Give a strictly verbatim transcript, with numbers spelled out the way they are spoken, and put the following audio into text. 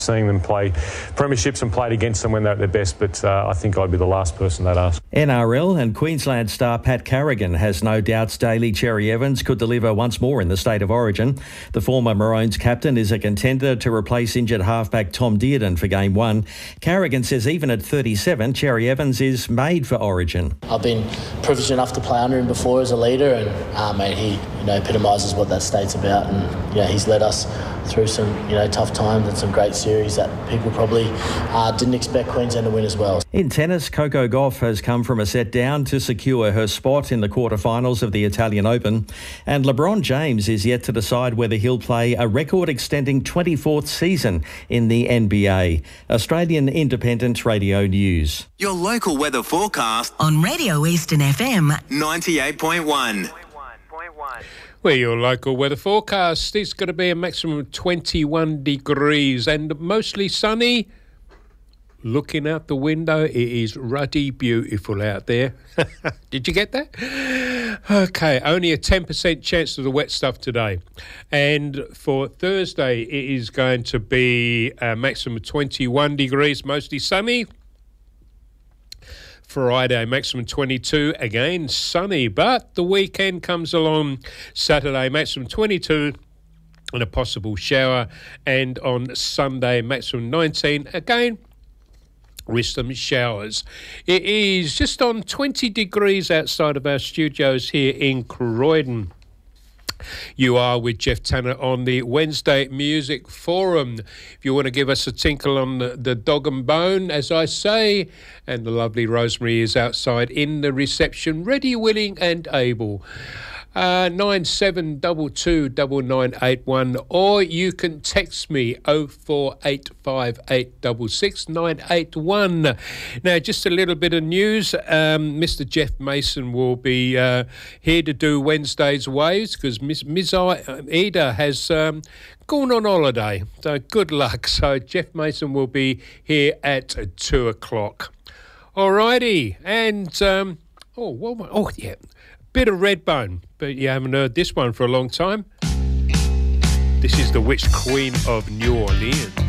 Seeing them play premierships and played against them when they're at their best, but uh, I think I'd be the last person they'd ask. N R L and Queensland star Pat Carrigan has no doubts Daly Cherry Evans could deliver once more in the State of Origin. The former Maroons captain is a contender to replace injured halfback Tom Dearden for Game one. Carrigan says even at thirty-seven, Cherry Evans is made for Origin. I've been privileged enough to play under him before as a leader, and uh, mate, he you know epitomises what that state's about, and you know he's led us through some you know tough times and some great series that people probably uh, didn't expect Queensland to win as well. In tennis, Coco Gauff has come from a set down to secure her spot in the quarterfinals of the Italian Open, and LeBron James is yet to decide whether he'll play a record-extending twenty-fourth season in the N B A. Australian Independent Radio News. Your local weather forecast on Radio Eastern F M ninety-eight point one. Well, your local weather forecast is going to be a maximum of twenty-one degrees and mostly sunny. Looking out the window, it is ruddy beautiful out there. Did you get that? Okay, only a ten percent chance of the wet stuff today. And for Thursday, it is going to be a maximum of twenty-one degrees, mostly sunny. Friday, maximum twenty-two, again sunny, but the weekend comes along. Saturday, maximum twenty-two and a possible shower, and on Sunday, maximum nineteen, again with some showers. It is just on twenty degrees outside of our studios here in Croydon. You are with Jeff Tanner on the Wednesday Music Forum. If you want to give us a tinkle on the, the dog and bone, as I say, and the lovely Rosemary is outside in the reception, ready, willing and able. Uh, nine seven two two nine nine eight one, or you can text me oh four eight five eight six six nine eight one. Now, just a little bit of news. Um, Mister Jeff Mason will be uh, here to do Wednesday's Waves because Miss Miss Ida has um, gone on holiday. So good luck. So Jeff Mason will be here at two o'clock. All righty. And, um, oh, what, oh, yeah. Bit of Redbone, but you haven't heard this one for a long time. This is the Witch Queen of New Orleans.